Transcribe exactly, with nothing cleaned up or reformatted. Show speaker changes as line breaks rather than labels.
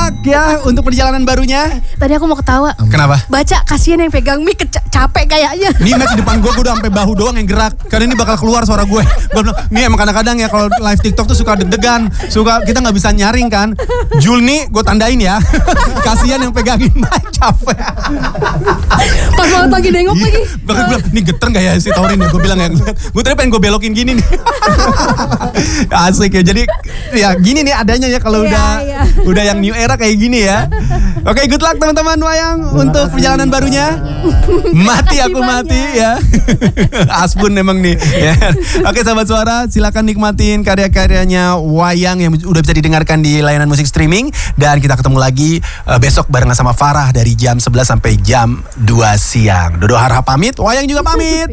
luck ya untuk perjalanan barunya.
Tadi aku mau ketawa.
Kenapa?
Baca, kasihan yang pegang mic, keca- capek kayaknya.
Nih mic di depan gue, gue udah sampai bahu doang yang gerak. Karena ini bakal keluar suara gue. Gue bilang, nih emang kadang-kadang ya kalau live TikTok tuh suka deg-degan, suka kita nggak bisa nyaring kan. Jul nih, gue tandain ya. Kasihan yang pegangin mic, capek.
Pas banget lagi nengok
Iya,
lagi.
bahkan gue bilang, nih geter gak ya si Taurin ya? Gue bilang ya, gue tadi pengen gue belokin gini nih. Asik ya, jadi ya gini nih adanya ya kalau
Iya,
udah
iya.
udah yang new era kayak gini ya. Oke, good luck teman-teman Wayang untuk perjalanan barunya. Mati aku mati ya. Asbun memang nih ya. Oke sahabat suara, silakan nikmatin karya-karyanya Wayang yang udah bisa didengarkan di layanan musik streaming. Dan kita ketemu lagi uh, besok barengan sama Farah dari jam sebelas sampai jam dua siang. Dodo Harha pamit, Wayang juga pamit.